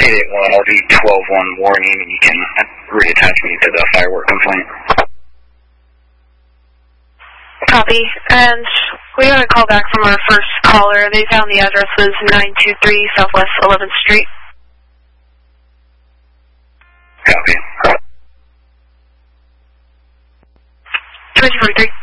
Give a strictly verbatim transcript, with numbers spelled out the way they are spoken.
eight eight one, I'll be twelve one warning, and you can reattach me to the firework complaint. Copy. And we got a call back from our first caller. They found the address was nine two three Southwest eleventh Street. Copy. twenty forty-three.